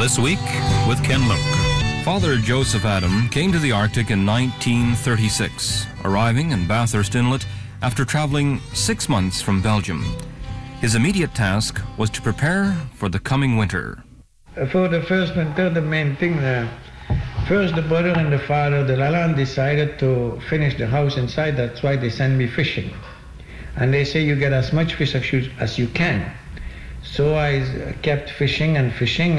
This Week with Ken Look. Father Joseph Adam came to the Arctic in 1936, arriving in Bathurst Inlet after traveling 6 months from Belgium. His immediate task was to prepare for the coming winter. For the first winter, the main thing, first the brother and the father, the Lalande, decided to finish the house inside. That's why they send me fishing. And they say you get as much fish as you can. So I kept fishing, and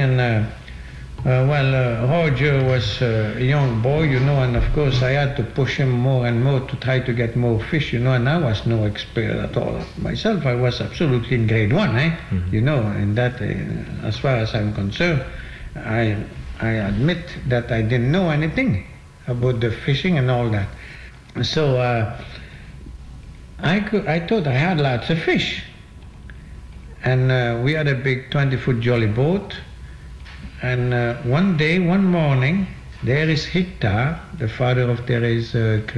Roger was a young boy, and of course I had to push him more and more to try to get more fish, and I was no expert at all. Myself, I was absolutely in grade 1, and that, as far as I'm concerned, I admit that I didn't know anything about the fishing and all that. So I thought I had lots of fish. And we had a big 20-foot jolly boat. And one morning, there is Hector, the father of Thérèse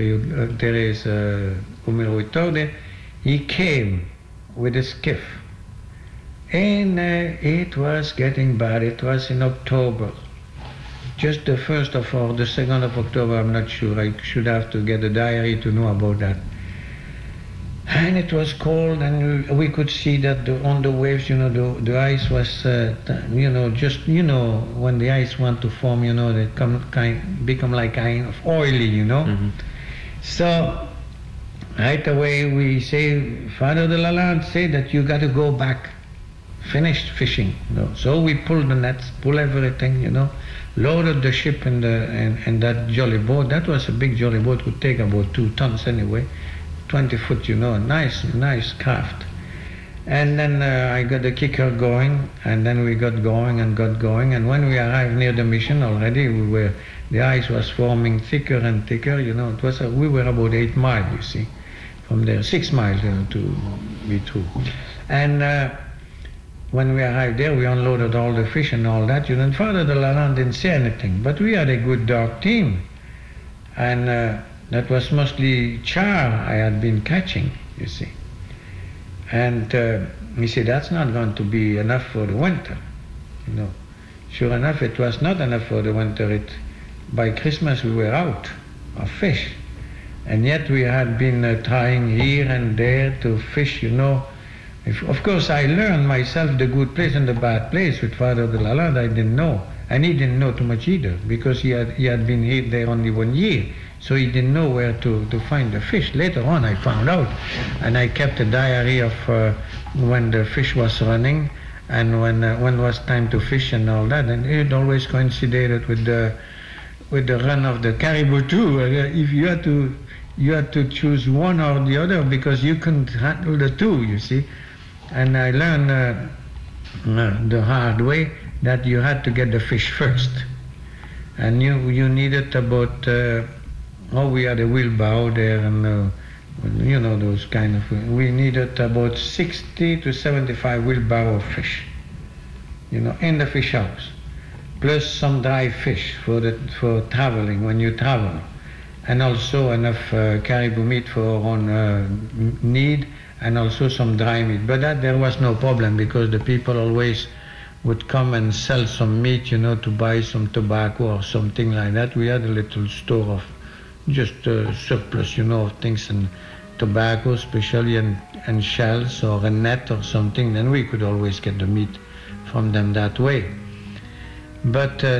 Umeruitorde. He came with a skiff. And it was getting bad. It was in October. Just the 1st or the 2nd of October, I'm not sure. I should have to get a diary to know about that. And it was cold, and we could see that on the waves, the ice was, when the ice want to form, they become like kind of oily, Mm-hmm. So right away we say, Father de Lalande say that you got to go back, finished fishing. So we pulled the nets, pull everything, loaded the ship in that jolly boat. That was a big jolly boat, could take about 2 tons anyway. 20 foot, nice craft. And then I got the kicker going, and then we got going, and when we arrived near the mission already, the ice was forming thicker and thicker, we were about 8 miles, you see, from there, 6 miles, to be true. And when we arrived there, we unloaded all the fish and all that, and Father de Lalande didn't say anything, but we had a good dog team, and that was mostly char I had been catching, you see. And he said, that's not going to be enough for the winter, Sure enough, it was not enough for the winter. By Christmas, we were out of fish. And yet we had been trying here and there to fish, Of course, I learned myself the good place and the bad place with Father de Lalande. I didn't know. And he didn't know too much either, because he had been here there only 1 year. So he didn't know where to find the fish. Later on I found out, and I kept a diary of when the fish was running and when was time to fish and all that, and it always coincided with the run of the caribou too. If you had to choose one or the other, because you couldn't handle the two, you see. And I learned the hard way that you had to get the fish first, and you needed about we had a wheelbarrow there, and those kind of, we needed about 60 to 75 wheelbarrow of fish, in the fish house, plus some dry fish for traveling when you travel, and also enough caribou meat for our own need, and also some dry meat. But that there was no problem, because the people always would come and sell some meat, to buy some tobacco or something like that. We had a little store of just surplus, of things, and tobacco especially, and shells or a net or something. Then we could always get the meat from them that way. But